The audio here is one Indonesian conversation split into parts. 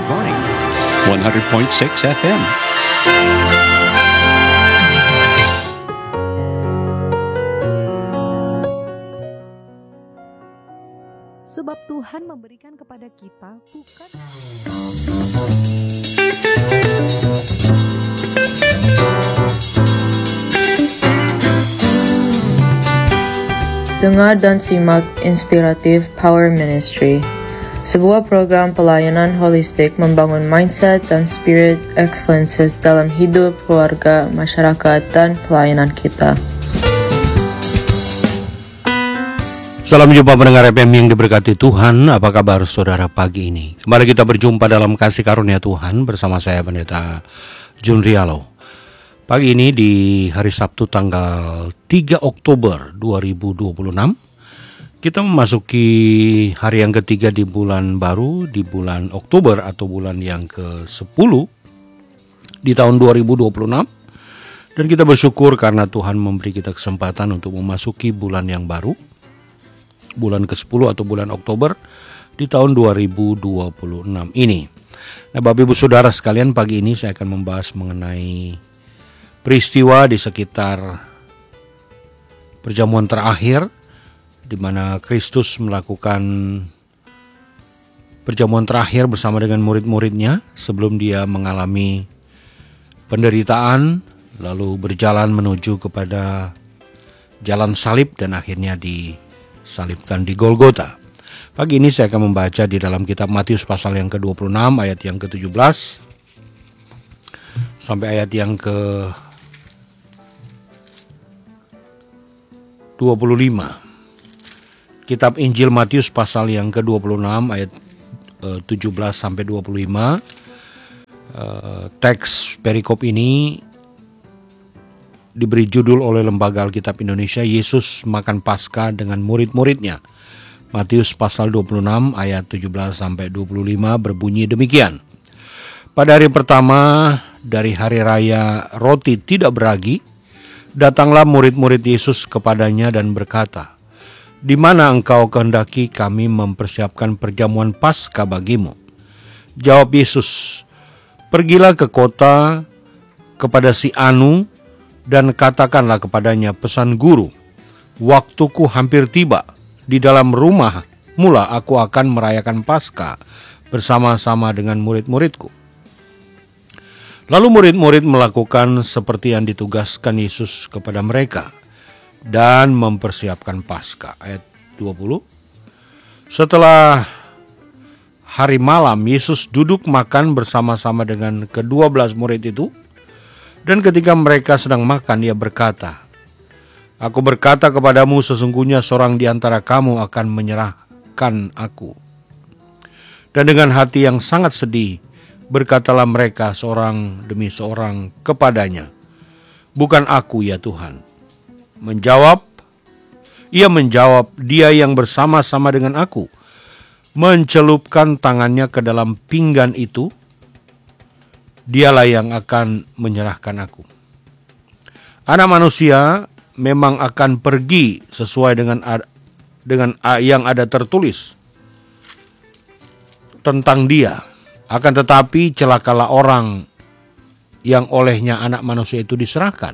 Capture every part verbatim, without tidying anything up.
Morning, one hundred point six F M. Sebab Tuhan memberikan kepada kita bukan. Dengar dan simak Inspiratif Power Ministry, sebuah program pelayanan holistik membangun mindset dan spirit excellences dalam hidup, keluarga, masyarakat, dan pelayanan kita. Salam jumpa pendengar F M yang diberkati Tuhan. Apa kabar saudara pagi ini? Kembali kita berjumpa dalam kasih karunia Tuhan bersama saya Pendeta Jun Rialo. Pagi ini di hari Sabtu tanggal tiga Oktober dua ribu dua puluh enam, kita memasuki hari yang ketiga di bulan baru, di bulan Oktober atau bulan yang ke sepuluh di tahun dua ribu dua puluh enam. Dan kita bersyukur karena Tuhan memberi kita kesempatan untuk memasuki bulan yang baru, bulan ke sepuluh atau bulan Oktober di tahun dua ribu dua puluh enam ini. Nah, Bapak Ibu Saudara sekalian, pagi ini saya akan membahas mengenai peristiwa di sekitar perjamuan terakhir di mana Kristus melakukan perjamuan terakhir bersama dengan murid-muridnya sebelum dia mengalami penderitaan lalu berjalan menuju kepada jalan salib dan akhirnya disalibkan di Golgota. Pagi ini saya akan membaca di dalam kitab Matius pasal yang ke dua puluh enam ayat yang ke tujuh belas sampai ayat yang ke dua puluh lima. Kitab Injil Matius pasal yang ke dua puluh enam ayat uh, tujuh belas sampai dua puluh lima. Uh, teks perikop ini diberi judul oleh Lembaga Alkitab Indonesia, Yesus makan Paskah dengan murid-muridnya. Matius pasal dua puluh enam ayat tujuh belas sampai dua puluh lima berbunyi demikian. Pada hari pertama dari hari raya roti tidak beragi, datanglah murid-murid Yesus kepadanya dan berkata, "Di mana engkau kehendaki kami mempersiapkan perjamuan Paskah bagimu?" Jawab Yesus, "Pergilah ke kota kepada si Anu dan katakanlah kepadanya, pesan guru, waktuku hampir tiba. Di dalam rumah mula aku akan merayakan Paskah bersama-sama dengan murid-muridku." Lalu murid-murid melakukan seperti yang ditugaskan Yesus kepada mereka dan mempersiapkan Paskah. Ayat dua puluh. Setelah hari malam, Yesus duduk makan bersama-sama dengan kedua belas murid itu. Dan ketika mereka sedang makan, ia berkata, "Aku berkata kepadamu, sesungguhnya seorang di antara kamu akan menyerahkan aku." Dan dengan hati yang sangat sedih, berkatalah mereka seorang demi seorang kepadanya, "Bukan aku ya Tuhan." Menjawab, ia menjawab, "Dia yang bersama-sama dengan aku mencelupkan tangannya ke dalam pinggan itu, dialah yang akan menyerahkan aku. Anak manusia memang akan pergi sesuai dengan dengan yang ada tertulis tentang dia. Akan tetapi celakalah orang yang olehnya anak manusia itu diserahkan.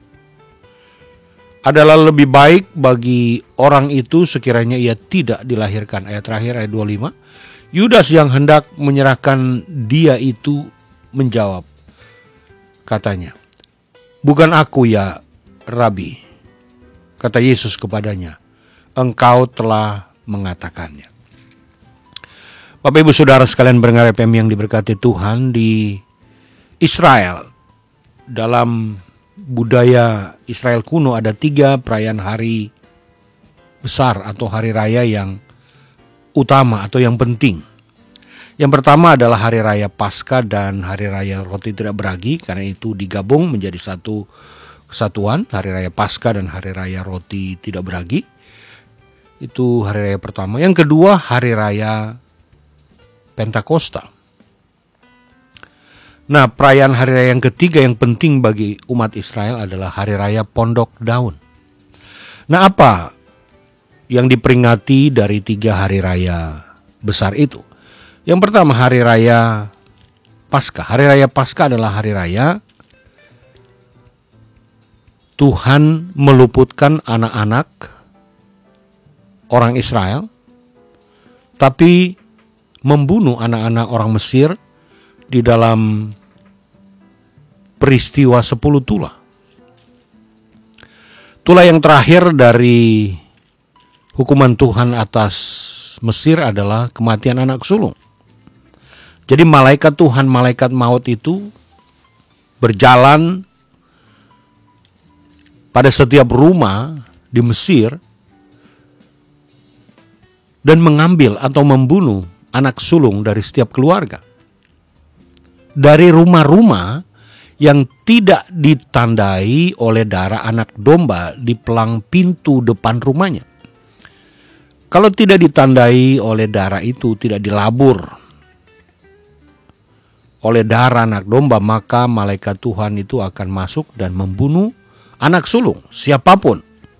Adalah lebih baik bagi orang itu sekiranya ia tidak dilahirkan." Ayat terakhir, ayat dua puluh lima. Yudas yang hendak menyerahkan dia itu menjawab, katanya, "Bukan aku ya Rabi." Kata Yesus kepadanya, "Engkau telah mengatakannya." Bapak Ibu Saudara sekalian pendengar F M yang diberkati Tuhan, di Israel, dalam budaya Israel kuno ada tiga perayaan hari besar atau hari raya yang utama atau yang penting. Yang pertama adalah hari raya Paskah dan hari raya roti tidak beragi, karena itu digabung menjadi satu kesatuan, hari raya Paskah dan hari raya roti tidak beragi. Itu hari raya pertama. Yang kedua, hari raya Pentakosta. Nah, perayaan hari raya yang ketiga yang penting bagi umat Israel adalah hari raya Pondok Daun. Nah, apa yang diperingati dari tiga hari raya besar itu? Yang pertama, hari raya Paskah. Hari raya Paskah adalah hari raya Tuhan meluputkan anak-anak orang Israel, tapi membunuh anak-anak orang Mesir di dalam peristiwa sepuluh tulah. Tulah yang terakhir dari hukuman Tuhan atas Mesir adalah kematian anak sulung. Jadi malaikat Tuhan, malaikat maut itu berjalan pada setiap rumah di Mesir dan mengambil atau membunuh anak sulung dari setiap keluarga. Dari rumah-rumah yang tidak ditandai oleh darah anak domba di pelang pintu depan rumahnya. Kalau tidak ditandai oleh darah itu, tidak dilabur oleh darah anak domba, maka malaikat Tuhan itu akan masuk dan membunuh anak sulung, siapapun.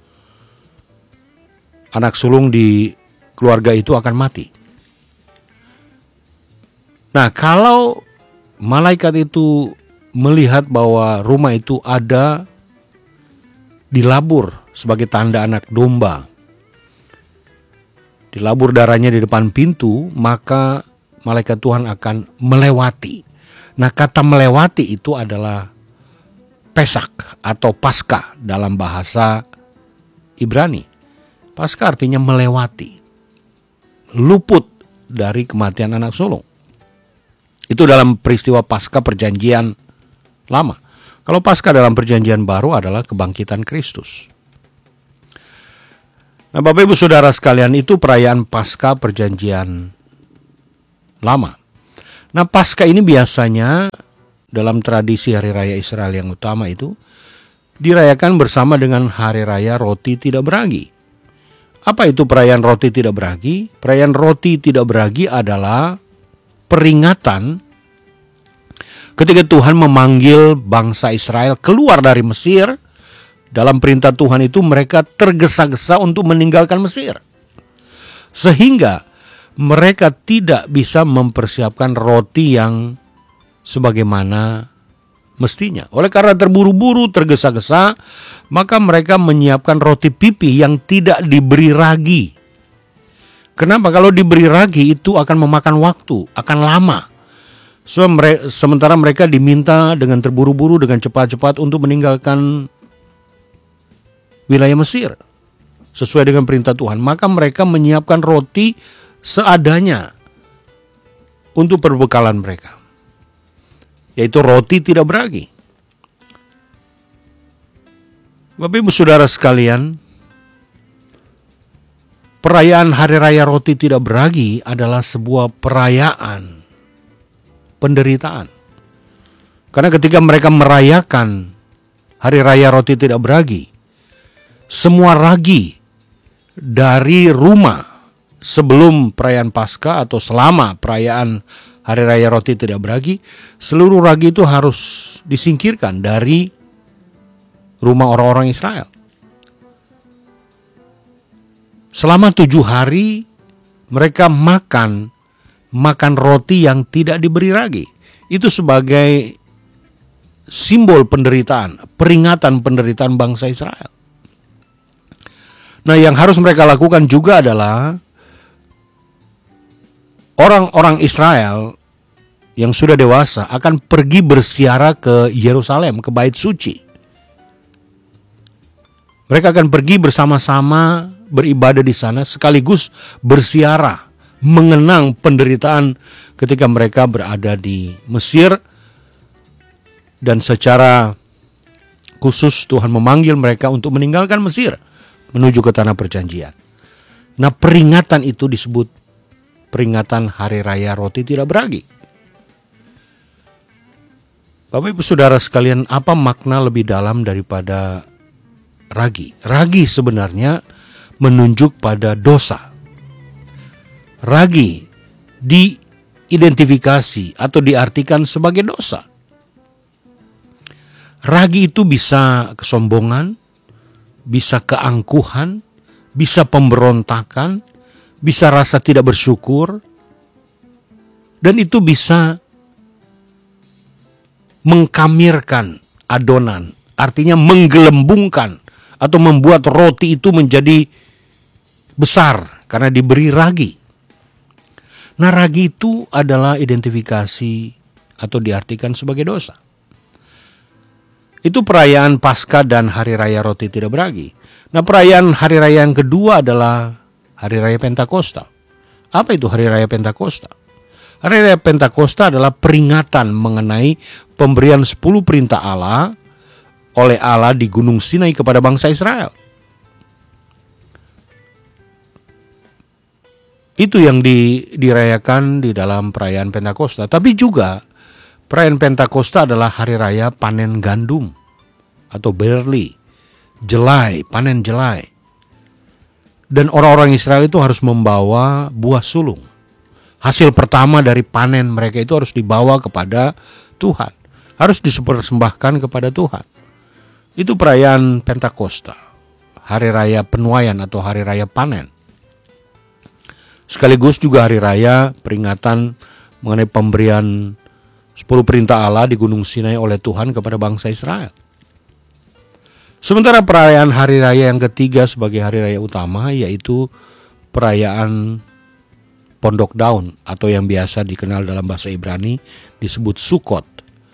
Anak sulung di keluarga itu akan mati. Nah, kalau malaikat itu melihat bahwa rumah itu ada dilabur sebagai tanda anak domba, dilabur darahnya di depan pintu, maka malaikat Tuhan akan melewati. Nah, kata melewati itu adalah Pesak atau Paskah dalam bahasa Ibrani. Paskah artinya melewati, luput dari kematian anak sulung. Itu dalam peristiwa Paskah perjanjian lama. Kalau Paskah dalam perjanjian baru adalah kebangkitan Kristus. Nah, Bapak Ibu Saudara sekalian, itu perayaan Paskah perjanjian lama. Nah, Paskah ini biasanya dalam tradisi hari raya Israel yang utama itu dirayakan bersama dengan hari raya roti tidak beragi. Apa itu perayaan roti tidak beragi? Perayaan roti tidak beragi adalah peringatan ketika Tuhan memanggil bangsa Israel keluar dari Mesir. Dalam perintah Tuhan itu mereka tergesa-gesa untuk meninggalkan Mesir, sehingga mereka tidak bisa mempersiapkan roti yang sebagaimana mestinya. Oleh karena terburu-buru, tergesa-gesa, maka mereka menyiapkan roti pipi yang tidak diberi ragi. Kenapa? Kalau diberi ragi itu akan memakan waktu, akan lama. So, mere- sementara mereka diminta dengan terburu-buru, dengan cepat-cepat untuk meninggalkan wilayah Mesir sesuai dengan perintah Tuhan. Maka mereka menyiapkan roti seadanya untuk perbekalan mereka, yaitu roti tidak beragi. Bapak Ibu Saudara sekalian, perayaan Hari Raya Roti Tidak Beragi adalah sebuah perayaan penderitaan. Karena ketika mereka merayakan Hari Raya Roti Tidak Beragi, semua ragi dari rumah sebelum perayaan Paskah atau selama perayaan Hari Raya Roti Tidak Beragi, seluruh ragi itu harus disingkirkan dari rumah orang-orang Israel. Selama tujuh hari mereka makan makan roti yang tidak diberi ragi. Itu sebagai simbol penderitaan, peringatan penderitaan bangsa Israel. Nah, yang harus mereka lakukan juga adalah orang-orang Israel yang sudah dewasa akan pergi berziarah ke Yerusalem, ke Bait Suci. Mereka akan pergi bersama-sama beribadah di sana sekaligus berziarah, mengenang penderitaan ketika mereka berada di Mesir, dan secara khusus Tuhan memanggil mereka untuk meninggalkan Mesir menuju ke tanah perjanjian. Nah, peringatan itu disebut peringatan Hari Raya Roti Tidak Beragi. Bapak Ibu Saudara sekalian, apa makna lebih dalam daripada ragi? Ragi sebenarnya menunjuk pada dosa. Ragi diidentifikasi atau diartikan sebagai dosa. Ragi itu bisa kesombongan, bisa keangkuhan, bisa pemberontakan, bisa rasa tidak bersyukur, dan itu bisa mengkamirkan adonan, artinya menggelembungkan atau membuat roti itu menjadi besar karena diberi ragi. Nah, ragi itu adalah identifikasi atau diartikan sebagai dosa. Itu perayaan Paskah dan Hari Raya Roti Tidak Beragi. Nah, perayaan Hari Raya yang kedua adalah Hari Raya Pentakosta. Apa itu Hari Raya Pentakosta? Hari Raya Pentakosta adalah peringatan mengenai pemberian sepuluh perintah Allah oleh Allah di Gunung Sinai kepada bangsa Israel. Itu yang di, dirayakan di dalam perayaan Pentakosta. Tapi juga perayaan Pentakosta adalah hari raya panen gandum atau barley, jelai, panen jelai. Dan orang-orang Israel itu harus membawa buah sulung. Hasil pertama dari panen mereka itu harus dibawa kepada Tuhan. Harus dipersembahkan kepada Tuhan. Itu perayaan Pentakosta, hari raya penuaian atau hari raya panen. Sekaligus juga hari raya peringatan mengenai pemberian sepuluh perintah Allah di Gunung Sinai oleh Tuhan kepada bangsa Israel. Sementara perayaan hari raya yang ketiga sebagai hari raya utama yaitu perayaan Pondok Daun atau yang biasa dikenal dalam bahasa Ibrani disebut Sukkot.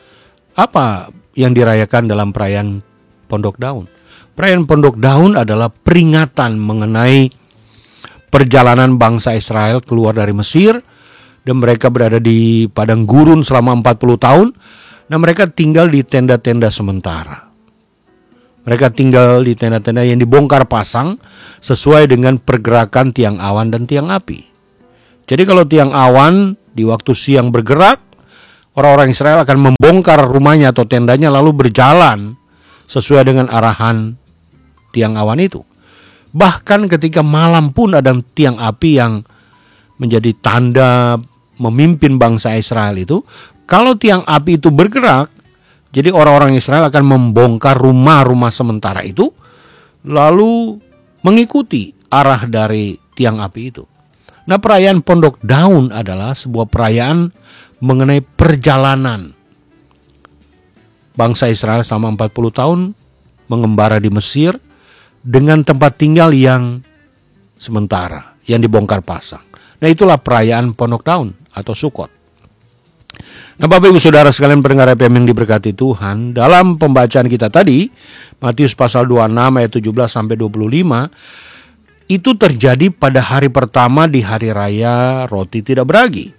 Apa yang dirayakan dalam perayaan Pondok Daun? Perayaan Pondok Daun adalah peringatan mengenai perjalanan bangsa Israel keluar dari Mesir dan mereka berada di padang gurun selama empat puluh tahun. Nah, mereka tinggal di tenda-tenda sementara. Mereka tinggal di tenda-tenda yang dibongkar pasang sesuai dengan pergerakan tiang awan dan tiang api. Jadi kalau tiang awan di waktu siang bergerak, orang-orang Israel akan membongkar rumahnya atau tendanya lalu berjalan sesuai dengan arahan tiang awan itu. Bahkan ketika malam pun ada tiang api yang menjadi tanda memimpin bangsa Israel itu. Kalau tiang api itu bergerak, jadi orang-orang Israel akan membongkar rumah-rumah sementara itu, lalu mengikuti arah dari tiang api itu. Nah, perayaan Pondok Daun adalah sebuah perayaan mengenai perjalanan bangsa Israel selama empat puluh tahun mengembara di Mesir dengan tempat tinggal yang sementara, yang dibongkar pasang. Nah, itulah perayaan Pondok Daun atau Sukkot. Nah, Bapak Ibu Saudara sekalian pendengar F M yang diberkati Tuhan, dalam pembacaan kita tadi, Matius pasal dua puluh enam ayat tujuh belas sampai dua puluh lima, itu terjadi pada hari pertama di hari raya Roti Tidak Beragi.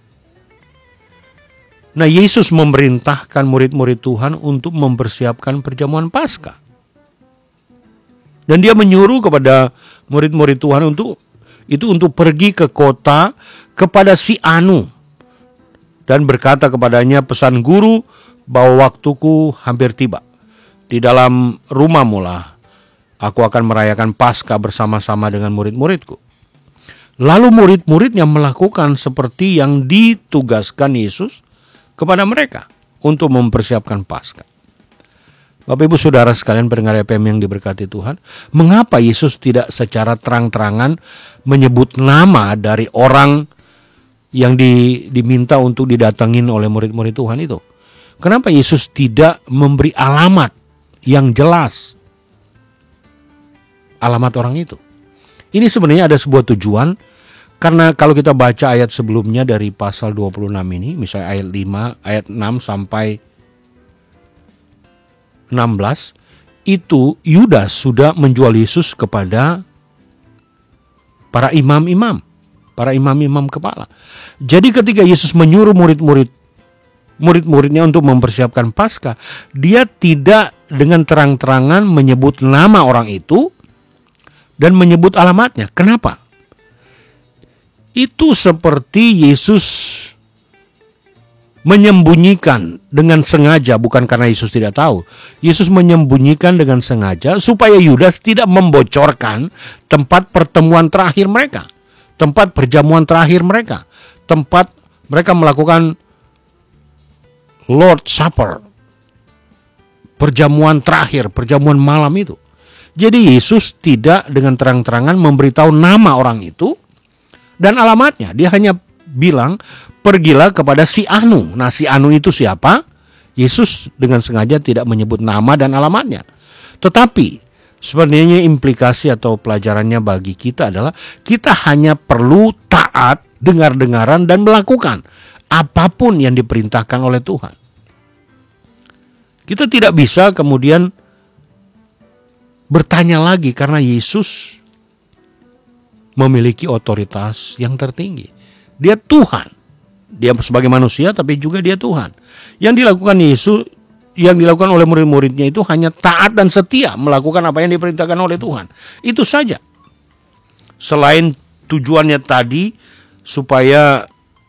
Nah, Yesus memerintahkan murid-murid Tuhan untuk mempersiapkan perjamuan Paskah. Dan dia menyuruh kepada murid-murid Tuhan untuk itu untuk pergi ke kota kepada si Anu dan berkata kepadanya, pesan guru bahwa waktuku hampir tiba. Di dalam rumahmu lah aku akan merayakan Paskah bersama-sama dengan murid-muridku. Lalu murid-muridnya melakukan seperti yang ditugaskan Yesus kepada mereka untuk mempersiapkan Paskah. Bapak Ibu Saudara sekalian pendengar F M yang diberkati Tuhan, mengapa Yesus tidak secara terang-terangan menyebut nama dari orang yang di, diminta untuk didatangin oleh murid-murid Tuhan itu? Kenapa Yesus tidak memberi alamat yang jelas? Alamat orang itu. Ini sebenarnya ada sebuah tujuan, karena kalau kita baca ayat sebelumnya dari pasal dua puluh enam ini, misalnya ayat lima, ayat enam sampai enam belas, itu Yudas sudah menjual Yesus kepada para imam-imam, para imam-imam kepala. Jadi ketika Yesus menyuruh murid-murid murid-muridnya untuk mempersiapkan Paskah, dia tidak dengan terang-terangan menyebut nama orang itu dan menyebut alamatnya. Kenapa? Itu seperti Yesus menyembunyikan dengan sengaja, bukan karena Yesus tidak tahu. Yesus menyembunyikan dengan sengaja supaya Yudas tidak membocorkan tempat pertemuan terakhir mereka, tempat perjamuan terakhir mereka, tempat mereka melakukan Lord Supper, perjamuan terakhir, perjamuan malam itu. Jadi Yesus tidak dengan terang-terangan memberitahu nama orang itu dan alamatnya. Dia hanya bilang, pergilah kepada si Anu. Nah, si Anu itu siapa? Yesus dengan sengaja tidak menyebut nama dan alamatnya. Tetapi sebenarnya implikasi atau pelajarannya bagi kita adalah kita hanya perlu taat, dengar-dengaran, dan melakukan apapun yang diperintahkan oleh Tuhan. Kita tidak bisa kemudian bertanya lagi karena Yesus memiliki otoritas yang tertinggi. Dia Tuhan. Dia sebagai manusia tapi juga dia Tuhan. Yang dilakukan Yesus, yang dilakukan oleh murid-muridnya itu hanya taat dan setia melakukan apa yang diperintahkan oleh Tuhan. Itu saja. Selain tujuannya tadi supaya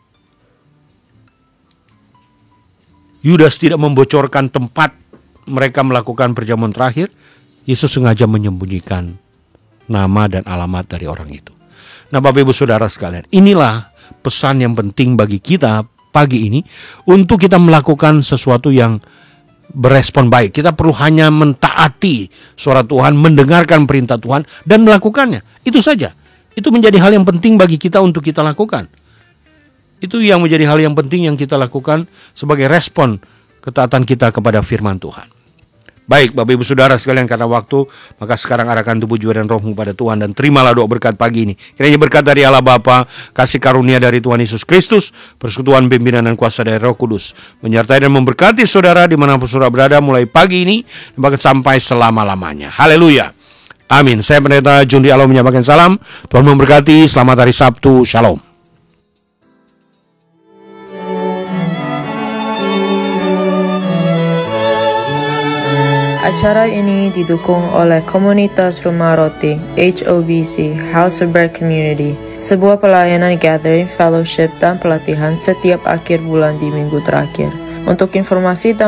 Yudas tidak membocorkan tempat mereka melakukan perjamuan terakhir, Yesus sengaja menyembunyikan nama dan alamat dari orang itu. Nah, Bapak Ibu Saudara sekalian, inilah pesan yang penting bagi kita pagi ini untuk kita melakukan sesuatu yang berespon baik. Kita perlu hanya mentaati suara Tuhan, mendengarkan perintah Tuhan, dan melakukannya. Itu saja. Itu menjadi hal yang penting bagi kita untuk kita lakukan. Itu yang menjadi hal yang penting yang kita lakukan sebagai respon ketaatan kita kepada firman Tuhan. Baik, Bapak Ibu Saudara sekalian, karena waktu, maka sekarang arahkan tubuh, jiwa, dan rohmu pada Tuhan, dan terimalah doa berkat pagi ini. Kiranya berkat dari Allah Bapa, kasih karunia dari Tuhan Yesus Kristus, persekutuan, pimpinan, dan kuasa dari Roh Kudus, menyertai dan memberkati saudara dimanapun saudara berada mulai pagi ini, bahkan sampai selama-lamanya. Haleluya. Amin. Saya Pendeta Jundi Alo menyampaikan salam. Tuhan memberkati. Selamat hari Sabtu. Shalom. Acara ini didukung oleh Komunitas Rumah Roti H O B C, House of Bread Community, sebuah pelayanan gathering, fellowship, dan pelatihan setiap akhir bulan di minggu terakhir. Untuk informasi dan